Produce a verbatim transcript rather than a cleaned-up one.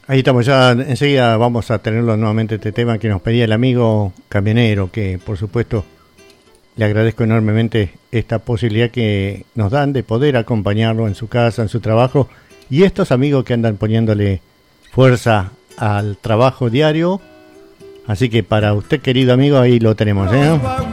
Ahí estamos, ya enseguida vamos a tenerlo nuevamente este tema que nos pedía el amigo camionero, que por supuesto le agradezco enormemente esta posibilidad que nos dan de poder acompañarlo en su casa, en su trabajo, y estos amigos que andan poniéndole fuerza al trabajo diario. Así que para usted, querido amigo, ahí lo tenemos, ¿eh?